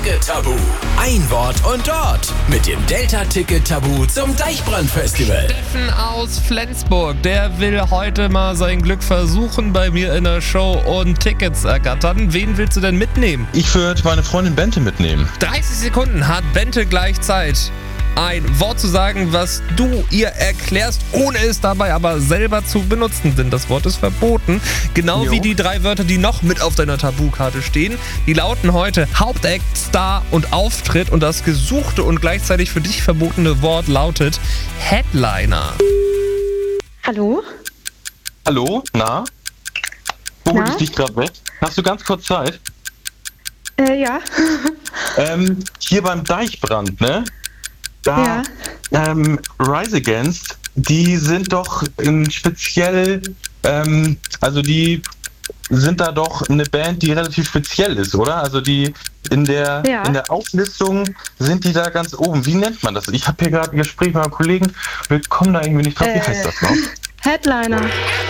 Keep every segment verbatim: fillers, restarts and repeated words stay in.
Delta-Ticket-Tabu. Ein Wort und dort mit dem Delta-Ticket-Tabu zum Deichbrand-Festival. Steffen aus Flensburg, der will heute mal sein Glück versuchen bei mir in der Show und Tickets ergattern. Wen willst du denn mitnehmen? Ich würde meine Freundin Bente mitnehmen. dreißig Sekunden hat Bente gleich Zeit, ein Wort zu sagen, was du ihr erklärst, ohne es dabei aber selber zu benutzen, denn das Wort ist verboten. Genau Jo. wie die drei Wörter, die noch mit auf deiner Tabukarte stehen. Die lauten heute Hauptact, Star und Auftritt und das gesuchte und gleichzeitig für dich verbotene Wort lautet Headliner. Hallo? Hallo? Na? Wo Na? hol ich dich gerade weg? Hast du ganz kurz Zeit? Äh, ja. Ähm, hier beim Deichbrand, ne? Da, ähm, Rise Against, die sind doch ähm, speziell, ähm, also die sind da doch eine Band, die relativ speziell ist, oder? Also die in der Ja. in der Auflistung sind die da ganz oben. Wie nennt man das? Ich habe hier gerade ein Gespräch mit meinem Kollegen, wir kommen da irgendwie nicht drauf. Wie Äh. heißt das noch? Headliner.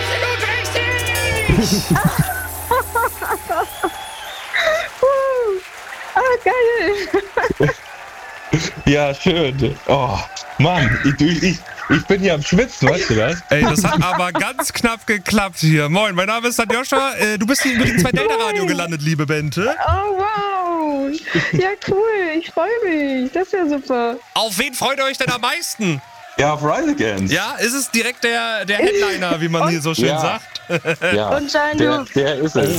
uh, ah, geil. Ja, schön. Oh, Mann, ich, ich, ich bin hier am Schwitzen, weißt du das? Ey, das hat aber ganz knapp geklappt hier. Moin, mein Name ist Nadjoscha. Äh, du bist hier übrigens bei Delta Radio gelandet, liebe Bente. Oh, wow. Ja, cool. Ich freue mich. Das ist ja super. Auf wen freut ihr euch denn am meisten? Ja, auf Rise Against. Ja, ist es direkt der, der Headliner, wie man hier so schön Ja. sagt? Ja, Und Jean der, Luc. der ist es.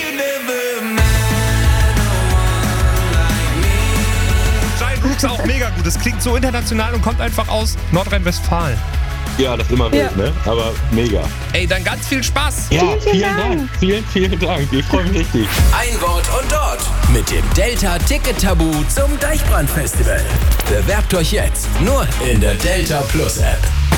Giant Rooks auch mega gut. Das klingt so international und kommt einfach aus Nordrhein-Westfalen. Ja, das ist immer wild, Ja. ne? Aber mega. Ey, dann ganz viel Spaß. Ja, Vielen, vielen vielen Dank. Dank. Vielen, vielen Dank. Ich freue mich richtig. Ein Wort und dort mit dem Delta-Ticket-Tabu zum Deichbrand-Festival. Bewerbt euch jetzt nur in der Delta Plus App.